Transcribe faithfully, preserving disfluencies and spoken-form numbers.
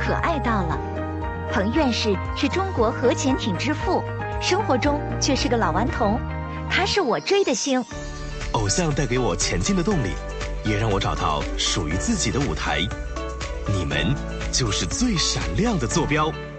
可爱到了。彭院士是中国核潜艇之父，生活中却是个老顽童，他是我追的星。 偶像带给我前进的动力，也让我找到属于自己的舞台。你们就是最闪亮的坐标。